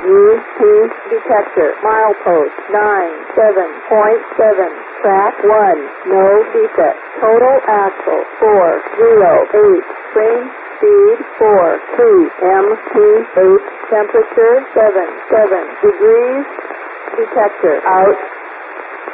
UP detector. Milepost 97.7. Track 1. No defect. Total axle 408. Train speed 4. MPH. Temperature 77 degrees. Detector out.